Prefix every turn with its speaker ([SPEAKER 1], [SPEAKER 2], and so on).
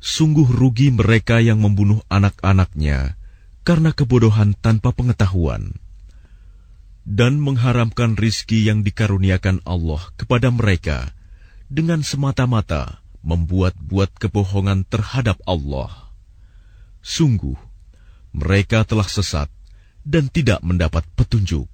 [SPEAKER 1] Sungguh rugi mereka yang membunuh anak-anaknya karena kebodohan tanpa pengetahuan, dan mengharamkan rizki yang dikaruniakan Allah kepada mereka dengan semata-mata membuat-buat kebohongan terhadap Allah. Sungguh, mereka telah sesat dan tidak mendapat petunjuk.